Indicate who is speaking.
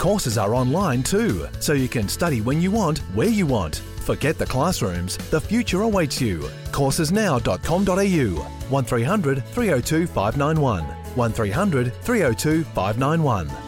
Speaker 1: Courses are online too, so you can study when you want, where you want. Forget the classrooms, the future awaits you. Coursesnow.com.au 1300 302 591 1300 302 591.